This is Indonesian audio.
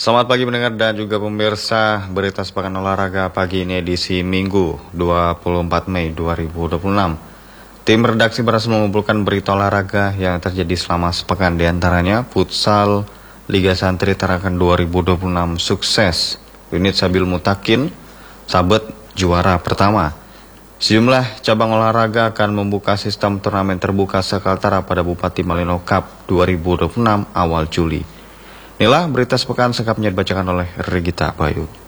Selamat pagi pendengar dan juga pemirsa berita sepekan olahraga pagi ini edisi Minggu 24 Mei 2026. Tim redaksi berhasil mengumpulkan berita olahraga yang terjadi selama sepekan, diantaranya futsal Liga Santri Tarakan 2026 sukses. Unit Sabil Mutakin sabet juara pertama. Sejumlah cabang olahraga akan membuka sistem turnamen terbuka sekaltara pada Bupati Malino Cup 2026 awal Juli. Inilah berita sepekan selengkapnya dibacakan oleh Regita Bayu.